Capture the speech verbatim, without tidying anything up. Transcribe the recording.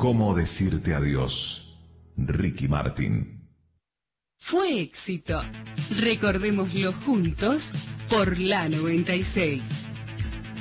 cómo decirte adiós. Ricky Martin. Fue éxito. Recordémoslo juntos por la noventa y seis.